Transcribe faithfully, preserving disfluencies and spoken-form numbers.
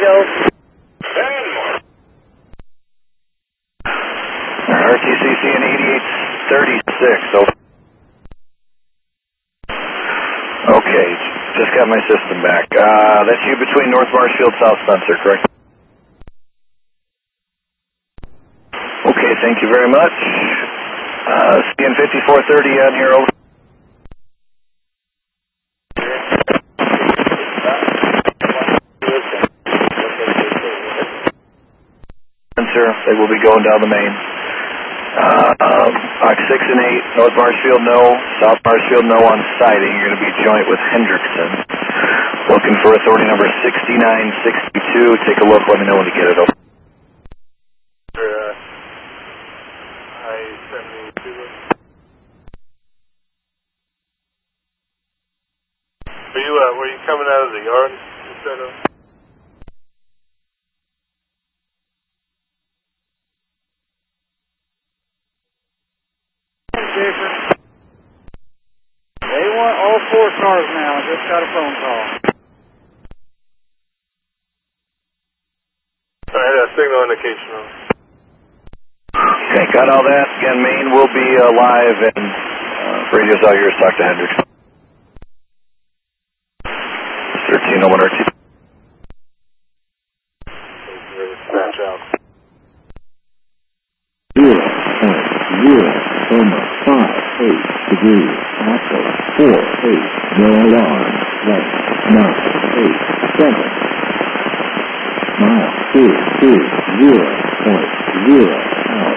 Echo. R T C C in eighty-eight thirty-six, over. Okay, just got my system back. Uh, that's you between North Marshfield, South Spencer, correct? Okay, thank you very much. Uh, C N fifty-four thirty on here, over. Spencer, they will be going down the main. Uh, um, Ox six and eight, North Marshfield, no. South Marshfield, no on sighting. You're going to be joint with Hendrickson. Looking for authority number sixty-nine sixty-two. Take a look, let me know when to get it over. I seventy-two. Were you, uh, were you coming out of the yard instead of? They want all four cars now. I just got a phone call. I had a signal indication on. Okay, got all that. Again, Maine will be uh, live, and uh, radio's all yours. Talk to Hendrickson. thirteen oh one R T. Match out. Zero point zero comma five eight degrees. Echo four eight. No alarm. Left nine eight seven. Mile two two zero point zero.